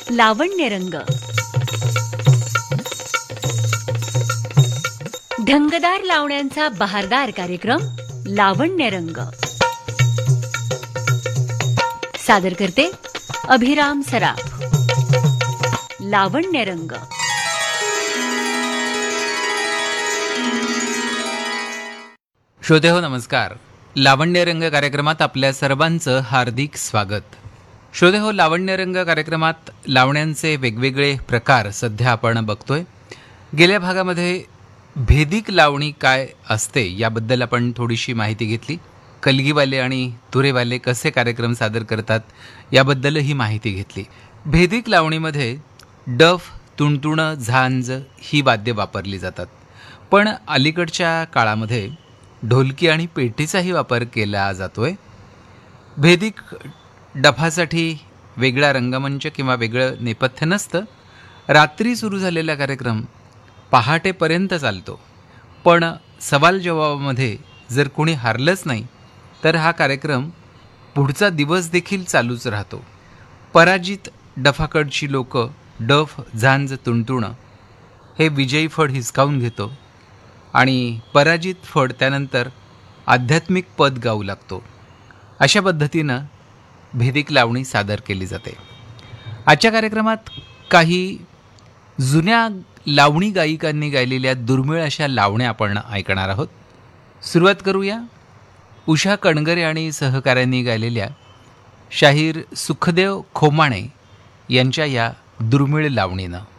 लावण्यरंग. ढंगदार लावण्यांचा बहारदार कार्यक्रम लावण्यरंग. सादर करते अभिराम सराफ. लावण्यरंग. श्रोतेहो नमस्कार. लावण्यरंग कार्यक्रमात आपल्या सर्वांचं हार्दिक स्वागत. श्रोतेहो, लावण्यरंग कार्यक्रमात लावण्यांचे वेगवेगळे प्रकार सध्या आपण बघतोय. गेल्या भागामध्ये भेदिक लावणी काय असते याबद्दल आपण थोडीशी माहिती घेतली. कलगीवाले आणि तुरेवाले कसे कार्यक्रम सादर करतात याबद्दलही माहिती घेतली. भेदिक लावणीमध्ये डफ, तुणतुणं, झांज ही वाद्य वापरली जातात. पण अलीकडच्या काळामध्ये ढोलकी आणि पेटीचाही वापर केला जातोय. भेदिक डफासाठी वेगळा रंगमंच किंवा वेगळं नेपथ्य नसतं. रात्री सुरू झालेला कार्यक्रम पहाटेपर्यंत चालतो. पण सवाल जवाबामध्ये जर कोणी हारलंच नाही तर हा कार्यक्रम पुढचा दिवस देखील चालूच राहतो. पराजित डफाकडची लोक डफ, झांज, तुणतुणं हे विजयी फड हिसकावून घेतो आणि पराजित फड त्यानंतर आध्यात्मिक पद गाऊ लागतो. अशा पद्धतीनं भेदिक लावणी सादर केली जाते. आजच्या कार्यक्रमात काही जुन्या लावणी गायिकांनी गायलेल्या दुर्मिळ अशा लावण्या आपण ऐकणार आहोत. सुरुवात करूया उषा कणगरे आणि सहकाऱ्यांनी गायलेल्या शाहीर सुखदेव खोमाणे यांच्या या दुर्मिळ लावणीनं.